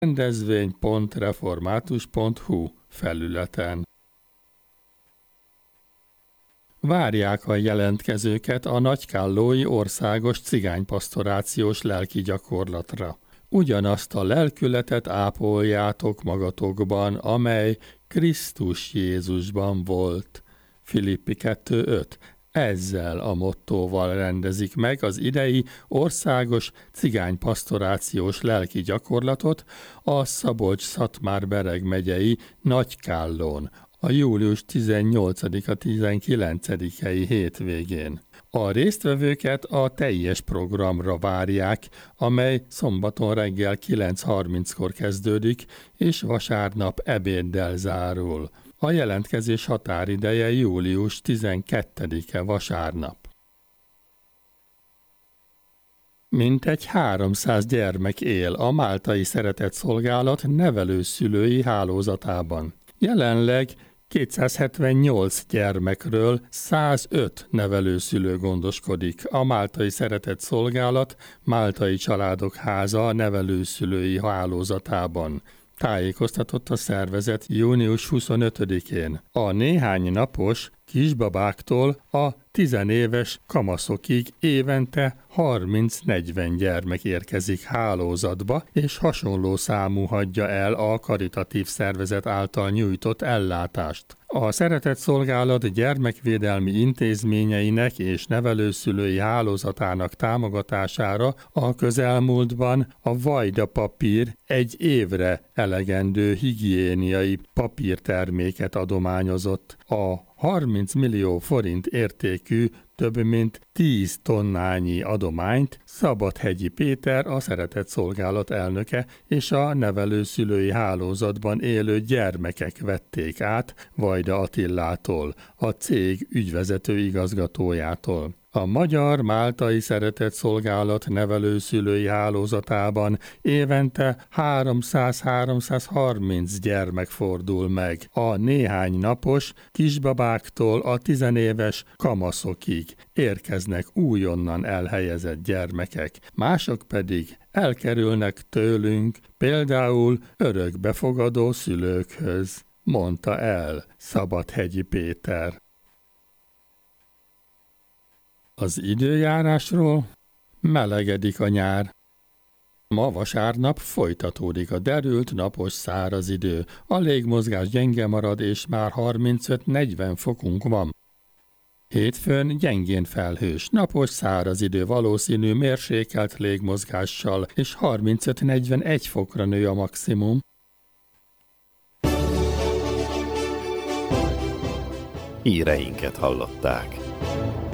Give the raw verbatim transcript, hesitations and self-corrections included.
rendezvény pont református pont hu felületen. Várják a jelentkezőket a nagykállói országos cigánypastorációs lelki gyakorlatra. Ugyanazt a lelkületet ápoljátok magatokban, amely Krisztus Jézusban volt. Filippi kettő öt. Ezzel a mottóval rendezik meg az idei országos cigánypastorációs lelki gyakorlatot a Szabolcs-Szatmár-Bereg megyei Nagykállón, a július tizennyolcadika-tizenkilencedikei hétvégén. A résztvevőket a teljes programra várják, amely szombaton reggel kilenc harminckor kezdődik, és vasárnap ebéddel zárul. A jelentkezés határideje július tizenkettedike vasárnap. Mintegy háromszáz gyermek él a Máltai Szeretetszolgálat nevelőszülői hálózatában. Jelenleg kétszázhetvennyolc gyermekről százöt nevelőszülő gondoskodik a Máltai Szeretetszolgálat Máltai Családok Háza nevelőszülői hálózatában. Tájékoztatott a szervezet június huszonötödikén. A néhány napos kisbabáktól a tizenéves kamaszokig évente harminc-negyven gyermek érkezik hálózatba, és hasonló számú hagyja el a karitatív szervezet által nyújtott ellátást. A Szeretetszolgálat gyermekvédelmi intézményeinek és nevelőszülői hálózatának támogatására a közelmúltban a Vajda papír egy évre elegendő higiéniai papírterméket adományozott. A harminc millió forint értékű több mint tíz tonnányi adományt Szabadhegyi Péter, a Szeretetszolgálat elnöke és a nevelőszülői hálózatban élő gyermekek vették át Vajda Attillától, a cég ügyvezető igazgatójától. A Magyar Máltai Szeretetszolgálat nevelőszülői hálózatában évente háromszáz-háromszázharminc gyermek fordul meg, a néhány napos kisbabáktól a tizenéves kamaszokig érkeznek újonnan elhelyezett gyermekek, mások pedig elkerülnek tőlünk, például örökbefogadó szülőkhöz, mondta el Szabadhegyi Péter. Az időjárásról: melegedik a nyár. Ma vasárnap folytatódik a derült, napos, száraz idő. A légmozgás gyenge marad, és már harmincöt-negyven fokunk van. Hétfőn gyengén felhős, napos, száraz idő, valószínű mérsékelt légmozgással, és harmincöt-negyvenegy fokra nő a maximum. Híreinket hallották.